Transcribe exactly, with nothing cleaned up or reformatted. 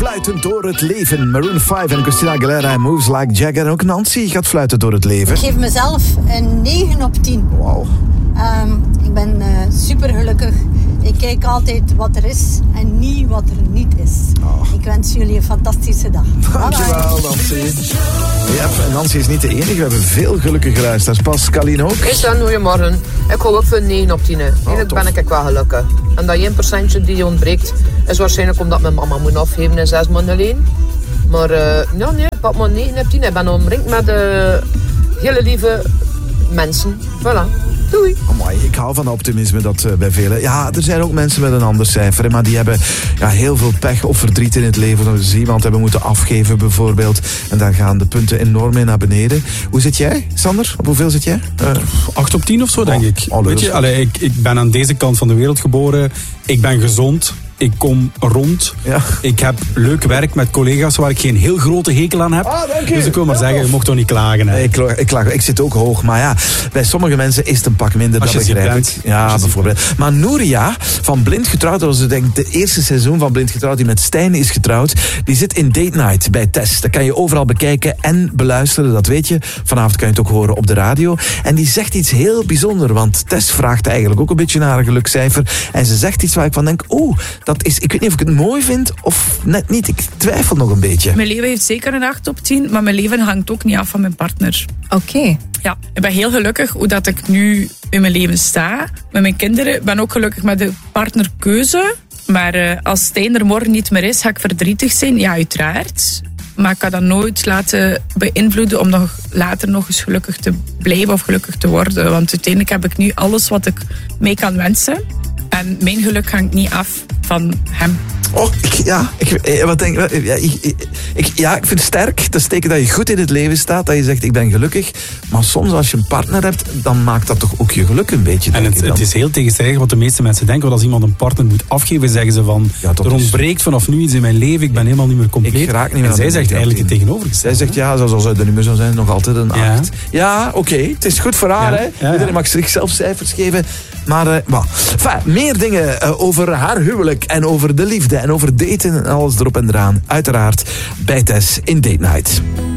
Fluitend door het leven. Maroon vijf en Christina Aguilera en Moves Like Jagger. En ook Nancy gaat fluiten door het leven. Ik geef mezelf een negen op tien. Wauw. Um, ik ben uh, super gelukkig. Ik kijk altijd wat er is en niet wat er niet is. Oh. Ik wens jullie een fantastische dag. Dankjewel, Nancy. Ja, en Nancy is niet de enige. We hebben veel gelukkige luisteraars. Pascaline ook. Is dan, goeiemorgen. Ik hou ook voor een negen op tien. Eigenlijk oh, ben ik wel gelukkig. En dat één procentje die ontbreekt, is waarschijnlijk omdat mijn mama moet afgeven in zes maanden alleen. Maar uh, ja, nee, ik pak maar negen op tien. Ik ben omringd met uh, hele lieve mensen. Voilà. Doei. Amai, ik hou van optimisme dat uh, bij velen. Ja, er zijn ook mensen met een ander cijfer, hè, maar die hebben ja, heel veel pech of verdriet in het leven. Dat ze iemand hebben moeten afgeven bijvoorbeeld. En daar gaan de punten enorm in naar beneden. Hoe zit jij, Sander? Op hoeveel zit jij? Uh... acht op tien of zo, denk oh, ik. Weet je, allee, ik. Ik ben aan deze kant van de wereld geboren. Ik ben gezond. Ik kom rond. Ja. Ik heb leuk werk met collega's waar ik geen heel grote hekel aan heb. Ah, dus ik wil maar zeggen, je mocht toch niet klagen. Hè? Nee, ik, klaag, ik, klaag, ik zit ook hoog. Maar ja, bij sommige mensen is het een pak minder. Als dat je begrijp bent, ik. Ja, bijvoorbeeld. Maar Nouria van Blind Getrouwd, dat was denk ik de eerste seizoen van Blind Getrouwd, die met Stijn is getrouwd. Die zit in Date Night bij Tess. Dat kan je overal bekijken en beluisteren, dat weet je. Vanavond kan je het ook horen op de radio. En die zegt iets heel bijzonders, want Tess vraagt eigenlijk ook een beetje naar een gelukscijfer. En ze zegt iets waar ik van denk, oeh, dat is, ik weet niet of ik het mooi vind of net niet. Ik twijfel nog een beetje. Mijn leven heeft zeker een acht op tien, maar mijn leven hangt ook niet af van mijn partner. Oké. Okay. Ja, ik ben heel gelukkig hoe dat ik nu in mijn leven sta. Met mijn kinderen. Ik ben ook gelukkig met de partnerkeuze. Maar uh, als Stijn er morgen niet meer is, ga ik verdrietig zijn. Ja, uiteraard. Maar ik kan dat nooit laten beïnvloeden om nog later nog eens gelukkig te blijven of gelukkig te worden. Want uiteindelijk heb ik nu alles wat ik mee kan wensen. En mijn geluk hangt niet af van hem. Oh, ik, ja, ik, wat denk, ja, ik, ik, ja, ik vind het sterk. Dat is teken dat je goed in het leven staat. Dat je zegt, ik ben gelukkig. Maar soms als je een partner hebt, dan maakt dat toch ook je geluk een beetje. En het, het is heel tegenstrijdig wat de meeste mensen denken. Want als iemand een partner moet afgeven, zeggen ze van... Ja, er ontbreekt vanaf nu iets in mijn leven. Ik ben helemaal niet meer compleet. Ik raak niet meer en zij zegt eigenlijk het tegenovergestelde. Zij zegt, ja, zoals zij er niet meer zou zijn, nog altijd een ja. acht. Ja, oké. Okay. Het is goed voor haar. Ja. Hè. Ja, Iedereen ja. mag zichzelf cijfers geven. Maar, uh, well. enfin, meer dingen uh, over haar huwelijk en over de liefde en over daten en alles erop en eraan. Uiteraard bij Tess in Date Night.